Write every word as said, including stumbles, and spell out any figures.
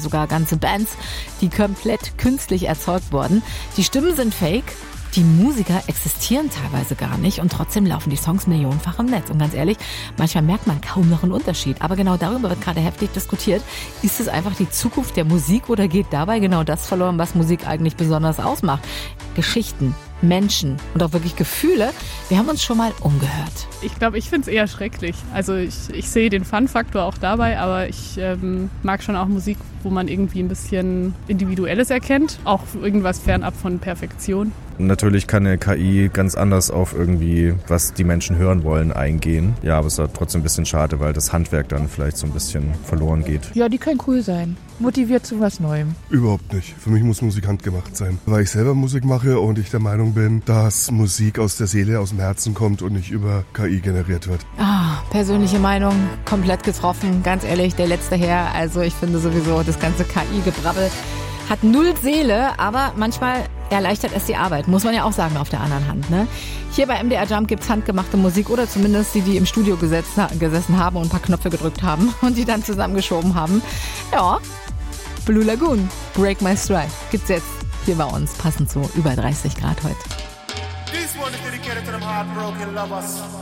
sogar ganze Bands, die komplett künstlich erzeugt wurden. Die Stimmen sind fake. Die Musiker existieren teilweise gar nicht und trotzdem laufen die Songs millionenfach im Netz. Und ganz ehrlich, manchmal merkt man kaum noch einen Unterschied. Aber genau darüber wird gerade heftig diskutiert. Ist es einfach die Zukunft der Musik oder geht dabei genau das verloren, was Musik eigentlich besonders ausmacht? Geschichten, Menschen und auch wirklich Gefühle. Wir haben uns schon mal umgehört. Ich glaube, ich finde es eher schrecklich. Also ich, ich sehe den Fun-Faktor auch dabei, aber ich ähm, mag schon auch Musik, wo man irgendwie ein bisschen Individuelles erkennt. Auch irgendwas fernab von Perfektion. Natürlich kann eine K I ganz anders auf irgendwie, was die Menschen hören wollen, eingehen. Ja, aber es ist halt trotzdem ein bisschen schade, weil das Handwerk dann vielleicht so ein bisschen verloren geht. Ja, die können cool sein. Motiviert zu was Neuem. Überhaupt nicht. Für mich muss Musik handgemacht sein. Weil ich selber Musik mache und ich der Meinung bin, dass Musik aus der Seele, aus dem Herzen kommt und nicht über K I generiert wird. Ah, persönliche Meinung, komplett getroffen. Ganz ehrlich, der letzte Herr. Also ich finde sowieso, das ganze K I-Gebrabbel hat null Seele, aber manchmal erleichtert es die Arbeit, muss man ja auch sagen auf der anderen Hand. Ne? Hier bei M D R Jump gibt's handgemachte Musik oder zumindest die, die im Studio gesetzt, gesessen haben und ein paar Knöpfe gedrückt haben und die dann zusammengeschoben haben. Ja, Blue Lagoon, Break My Stride gibt's jetzt hier bei uns, passend zu über dreißig Grad heute. This one is dedicated to them heartbroken lovers.